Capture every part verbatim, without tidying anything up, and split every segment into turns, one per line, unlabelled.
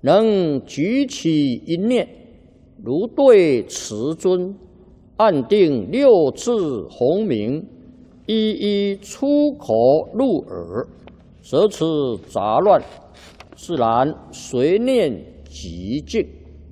能举起一念，如对慈尊，按定六字洪名，一一出口入耳，则此杂乱，自然随念即净。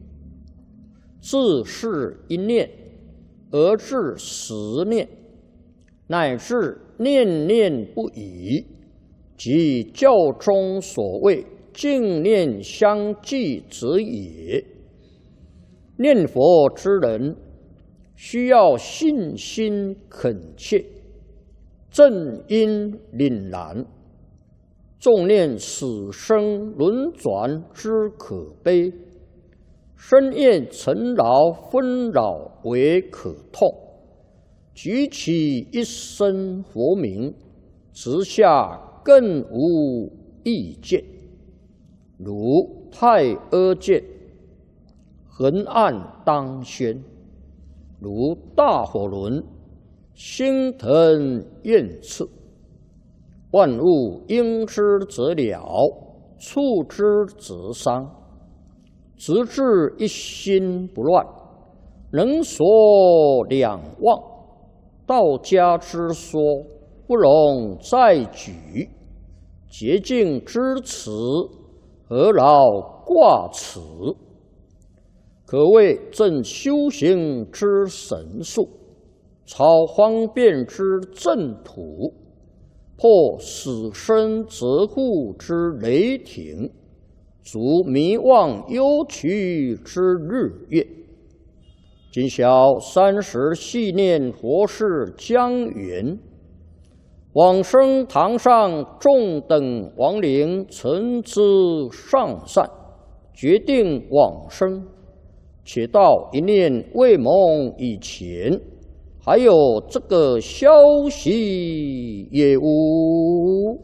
自是一念，而至十念，乃至念念不已，即教中所谓净念相继者也。念佛之人，需要信心恳切，正因凛然，纵念死生轮转之可悲，深厌尘劳纷扰为可痛，举起一声佛名，直下更无意见。如太阿剑，横按当宣；如大火轮，星腾焰炽。万物应之则了，触之则伤。直至一心不乱，能所两忘。道家之说，不容再举。洁净之词，何劳挂齿？可谓正修行之神术，超方便之正途，破死生责护之雷霆，足迷妄忧屈之日月。今晓三十系念佛事将圆，往生堂上众等亡灵诚知上善，决定往生。且到一念未蒙以前，还有这个消息也无。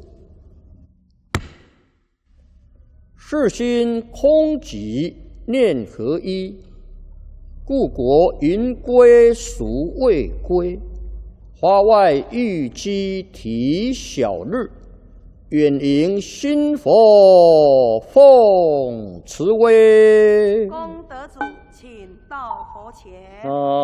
世心空寂，念合一，故国云归孰未归？花外玉鸡啼小日，远迎新佛奉慈威。
功德主，请到佛前。
啊